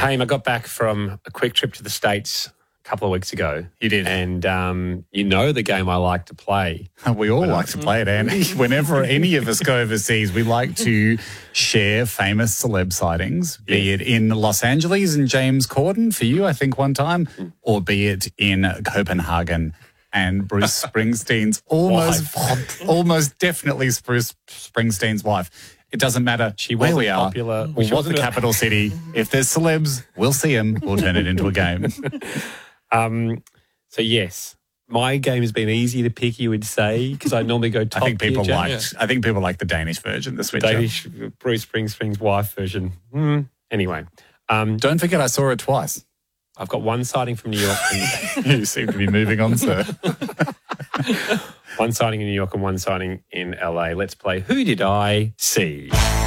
Hey, I got back from a quick trip to the States a couple of weeks ago. You did. And you know the game I like to play. We all like to play it, Andy. Whenever any of us go overseas, we like to share famous celeb sightings, be it in Los Angeles and James Corden for you, I think, one time, or be it in Copenhagen and Bruce Springsteen's almost definitely Bruce Springsteen's wife. It doesn't matter where we are popular. or what the capital city. If there's celebs, we'll see them. We'll turn it into a game. So, yes, my game has been easy to pick, you would say, because I normally go top I think people tier, like the Danish version, the Switcher. Danish Bruce Springsteen's wife version. Anyway. Don't forget I saw it twice. I've got one sighting from New York. You seem to be moving on, sir. One sighting in New York and one sighting in LA. Let's play Who Did I See?